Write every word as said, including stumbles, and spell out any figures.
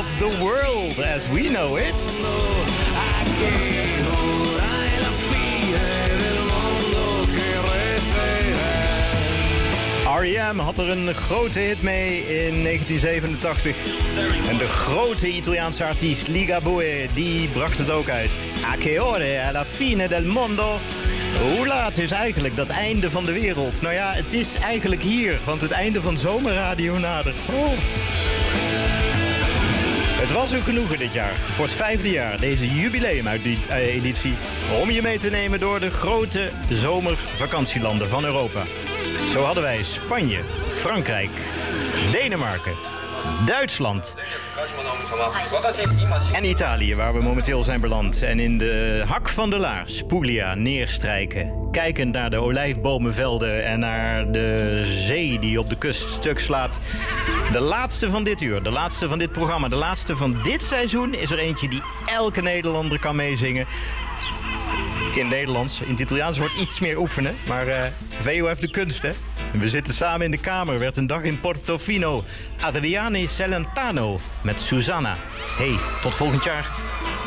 of the world as we know it. R E M had er een grote hit mee in negentien zevenentachtig. En de grote Italiaanse artiest Ligabue, die bracht het ook uit. A che ore alla fine del mondo. Hoe laat is eigenlijk dat einde van de wereld? Nou ja, het is eigenlijk hier, want het einde van Zomerradio nadert. Oh. Het was een genoegen dit jaar, voor het vijfde jaar, deze jubileumeditie, om je mee te nemen door de grote zomervakantielanden van Europa. Zo hadden wij Spanje, Frankrijk, Denemarken, Duitsland en Italië, waar we momenteel zijn beland. En in de hak van de laars, Puglia, neerstrijken. Kijkend naar de olijfbomenvelden en naar de zee die op de kust stuk slaat. De laatste van dit uur, de laatste van dit programma, de laatste van dit seizoen is er eentje die elke Nederlander kan meezingen. In Nederlands. In het Italiaans wordt iets meer oefenen. Maar uh, V O F de kunst, hè? We zitten samen in de kamer. Werd een dag in Portofino. Adriano Celentano met Susanna. Hey, tot volgend jaar.